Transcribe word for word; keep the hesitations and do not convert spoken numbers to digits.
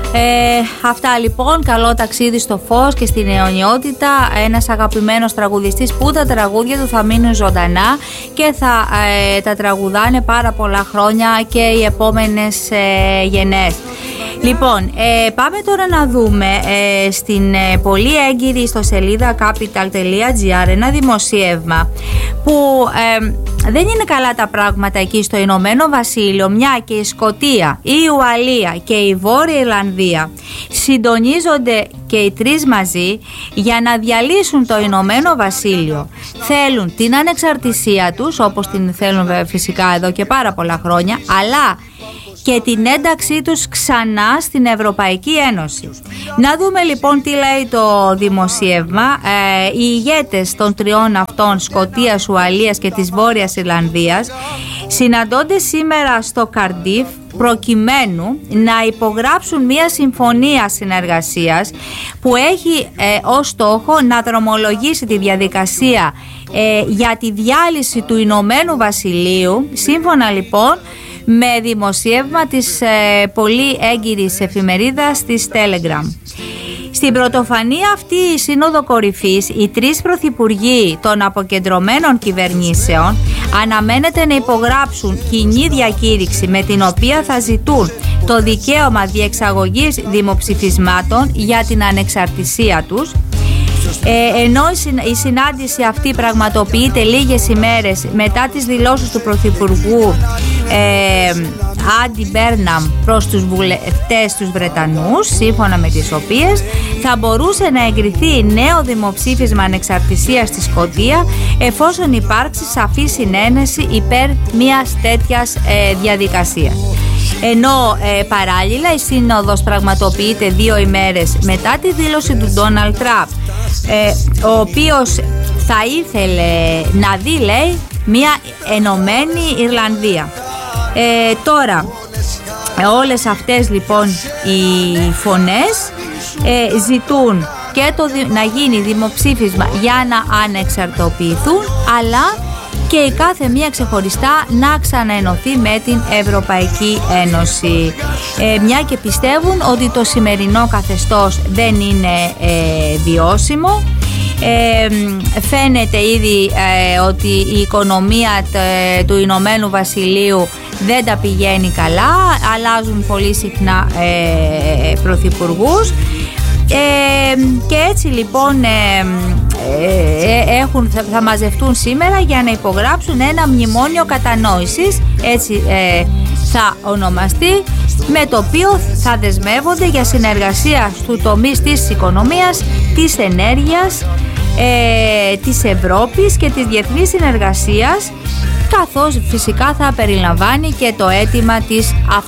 Ε, αυτά λοιπόν, καλό ταξίδι στο φως και στην αιωνιότητα. Ένας αγαπημένος τραγουδιστής που τα τραγούδια του θα μείνουν ζωντανά και θα ε, τα τραγουδάνε πάρα πολλά χρόνια και οι επόμενες ε, γενναίες. Λοιπόν, ε, πάμε τώρα να δούμε ε, στην ε, πολύ έγκυρη ιστοσελίδα capital τελεία gr ένα δημοσίευμα που ε, δεν είναι καλά τα πράγματα εκεί στο Ηνωμένο Βασίλειο, μια και η Σκωτία, η Ουαλία και η Βόρεια Ιρλανδία συντονίζονται και οι τρεις μαζί για να διαλύσουν το Ηνωμένο Βασίλειο. Θέλουν την ανεξαρτησία τους, όπως την θέλουν φυσικά εδώ και πάρα πολλά χρόνια, αλλά και την ένταξή τους ξανά στην Ευρωπαϊκή Ένωση. Να δούμε λοιπόν τι λέει το δημοσίευμα. Ε, οι ηγέτες των τριών αυτών, Σκωτίας, Ουαλίας και της Βόρειας Ιρλανδίας, συναντώνται σήμερα στο Καρντίφ προκειμένου να υπογράψουν μια συμφωνία συνεργασίας που έχει ε, ως στόχο να δρομολογήσει τη διαδικασία ε, για τη διάλυση του Ηνωμένου Βασιλείου, σύμφωνα λοιπόν με δημοσίευμα της ε, πολύ έγκυρης εφημερίδας της Telegram. Στην πρωτοφανή αυτή η σύνοδο κορυφής, οι τρεις πρωθυπουργοί των αποκεντρωμένων κυβερνήσεων αναμένεται να υπογράψουν κοινή διακήρυξη με την οποία θα ζητούν το δικαίωμα διεξαγωγής δημοψηφισμάτων για την ανεξαρτησία τους. Ε, ενώ η συνάντηση αυτή πραγματοποιείται λίγες ημέρες μετά τις δηλώσεις του Πρωθυπουργού ε, Άντι Μπέρναμ προς τους βουλευτές τους Βρετανούς, σύμφωνα με τις οποίες θα μπορούσε να εγκριθεί νέο δημοψήφισμα ανεξαρτησίας στη Σκωτία εφόσον υπάρξει σαφή συνένεση υπέρ μιας τέτοιας ε, διαδικασίας. Ενώ ε, παράλληλα η σύνοδος πραγματοποιείται δύο ημέρες μετά τη δήλωση του Ντόναλντ Τραμπ, ε, ο οποίος θα ήθελε να δει, λέει, μια ενωμένη Ιρλανδία. Ε, τώρα όλες αυτές λοιπόν οι φωνές ε, ζητούν και το, να γίνει δημοψήφισμα για να ανεξαρτοποιηθούν, αλλά και η κάθε μία ξεχωριστά να ξαναενωθεί με την Ευρωπαϊκή Ένωση. Ε, μια και πιστεύουν ότι το σημερινό καθεστώς δεν είναι ε, βιώσιμο. Ε, φαίνεται ήδη ε, ότι η οικονομία τε, του Ηνωμένου Βασιλείου δεν τα πηγαίνει καλά, αλλάζουν πολύ συχνά ε, πρωθυπουργούς. Ε, και έτσι λοιπόν ε, ε, έχουν, θα, θα μαζευτούν σήμερα για να υπογράψουν ένα μνημόνιο κατανόησης, έτσι ε, θα ονομαστεί, με το οποίο θα δεσμεύονται για συνεργασία στους τομείς της οικονομίας, της ενέργειας, ε, της Ευρώπης και της διεθνής συνεργασίας, καθώς φυσικά θα περιλαμβάνει και το αίτημα της